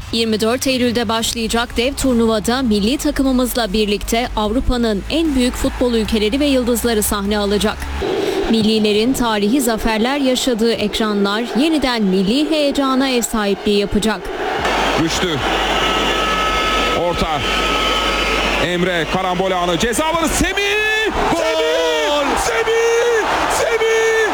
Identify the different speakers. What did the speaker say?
Speaker 1: 24 Eylül'de başlayacak dev turnuvada milli takımımızla birlikte Avrupa'nın en büyük futbol ülkeleri ve yıldızları sahne alacak. Millilerin tarihi zaferler yaşadığı ekranlar yeniden milli heyecana ev sahipliği yapacak.
Speaker 2: Güçlü. Orta. Emre karambol anı. Ceza alanı. Semih! Gol! Semih! Semih!